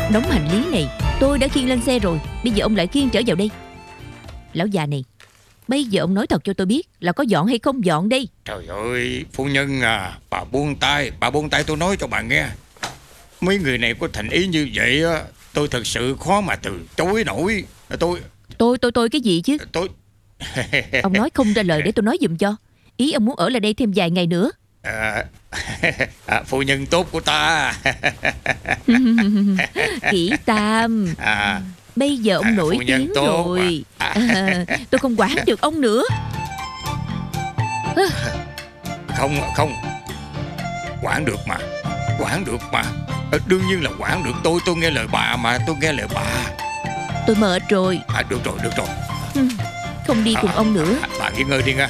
Đống hành lý này tôi đã khiêng lên xe rồi, bây giờ ông lại khiêng trở vào đây. Lão già này, bây giờ ông nói thật cho tôi biết là có dọn hay không dọn đây. Trời ơi, phu nhân à, bà buông tay tôi nói cho bà nghe. Mấy người này có thành ý như vậy á, tôi thật sự khó mà từ chối nổi. Tôi cái gì chứ? Ông nói không ra lời để tôi nói giùm cho. Ý ông muốn ở lại đây thêm vài ngày nữa. Phu nhân tốt của ta. Kỷ Tam, bây giờ ông nổi tiếng rồi. Tôi không quản được ông nữa. Không, quản được mà. Đương nhiên là quản được. Tôi nghe lời bà mà, tôi nghe lời bà. Tôi mệt rồi. Được rồi. Không đi cùng ông nữa. Bà nghỉ ngơi đi nha.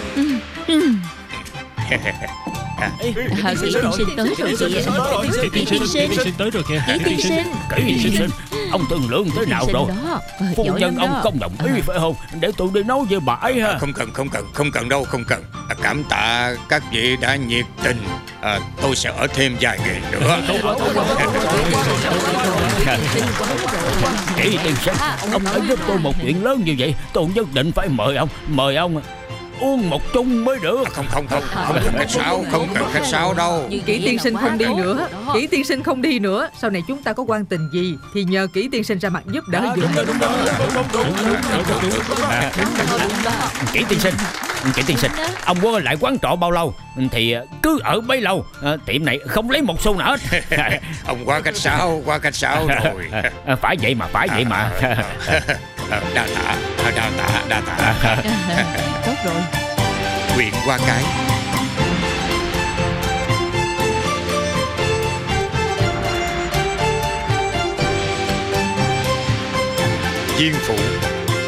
Kỷ tiên sinh tới rồi kìa. Kỷ tiên sinh tới rồi kìa. Kỷ tiên sinh, ông thương lượng thế nào rồi? Phu nhân ông không đồng ý phải không? Để tôi đi nói với bà ấy ha. Không cần đâu. Cảm tạ các vị đã nhiệt tình. Tôi sẽ ở thêm vài ngày nữa. Kỷ tiên sinh, ông đã giúp tôi một chuyện lớn như vậy, tôi nhất định phải mời ông uống một chung mới được. Không cần khách sáo đâu. Kỷ tiên sinh không đi nữa. Kỷ tiên sinh không đi nữa. Sau này chúng ta có quan tình gì thì nhờ Kỷ tiên sinh ra mặt giúp đỡ dùm. Kỷ tiên sinh, ông mua lại quán trọ bao lâu thì cứ ở bấy lâu. Tiệm này không lấy một xu nào hết. Ông quá khách sáo rồi. Phải vậy mà. Đa tạ. Tốt rồi. Huyện Hoa Cái. Diên Phụ.